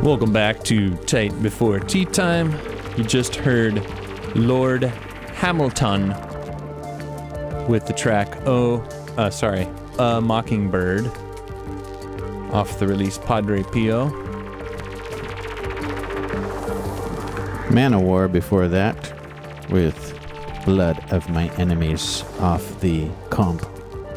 Welcome back to Tight Before Tea Time. You just heard Lord Hamilton with the track A Mockingbird off the release Padre Pio. Manowar before that with Blood of My Enemies off the comp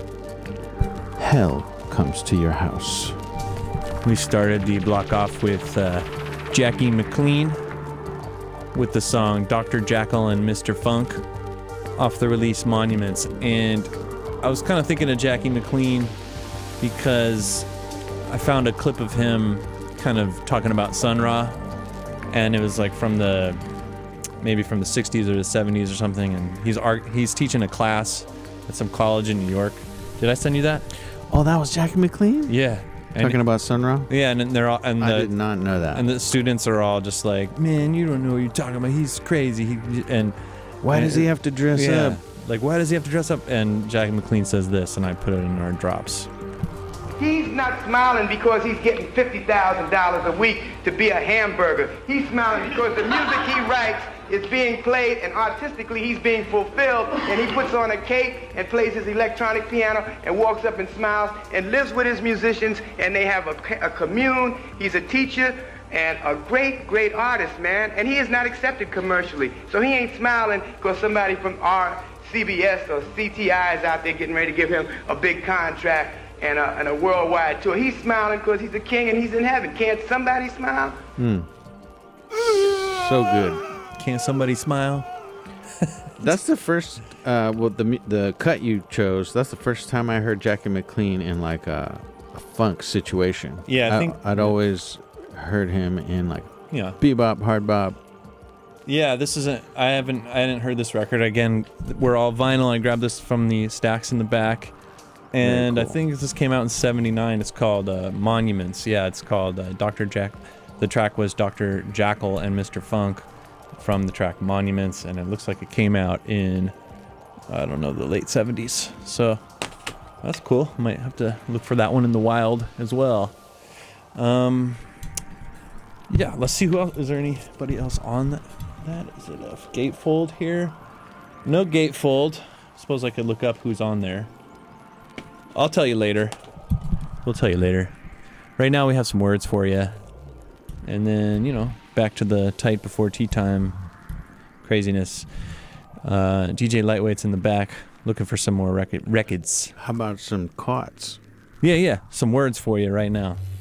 Hell Comes to Your House. We started the block off with Jackie McLean with the song Dr. Jackal and Mr. Funk off the release Monuments. And I was kind of thinking of Jackie McLean because I found a clip of him kind of talking about Sun Ra, and it was like maybe from the 60s or the 70s or something, and he's teaching a class at some college in New York. Did I send you that? Oh, that was Jackie McLean? Yeah. Talking about Sun Ra? Yeah, and they're all. And I did not know that. And the students are all just like, "Man, you don't know what you're talking about. He's crazy." Why does he have to dress up? Like, why does he have to dress up? And Jackie McLean says this, and I put it in our drops. He's not smiling because he's getting $50,000 a week to be a hamburger. He's smiling because the music he writes is being played, and artistically he's being fulfilled, and he puts on a cape and plays his electronic piano and walks up and smiles and lives with his musicians, and they have a commune. He's a teacher and a great, great artist, man, and he is not accepted commercially. So he ain't smiling because somebody from our CBS or CTI is out there getting ready to give him a big contract and a worldwide tour. He's smiling because he's a king and he's in heaven. Can't somebody smile? So good. Can't somebody smile? That's the first, the cut you chose, that's the first time I heard Jackie McLean in like a funk situation. Yeah, I think I'd always heard him in like bebop, hard bop. Yeah, I hadn't heard this record. Again, we're all vinyl. I grabbed this from the stacks in the back. And cool. I think this came out in 79. It's called Monuments. Yeah, it's called Dr. Jack. The track was Dr. Jackal and Mr. Funk from the track Monuments, and it looks like it came out in, I don't know, the late 70s. So that's cool. Might have to look for that one in the wild as well. Yeah, let's see who else. Is there anybody else on that? Is it a gatefold here? No gatefold. Suppose I could look up who's on there. I'll tell you later. We'll tell you later. Right now we have some words for you. And then, back to the Tight Before Tea Time craziness. DJ Lightweight's in the back looking for some more records. How about some cots? Yeah. Some words for you right now.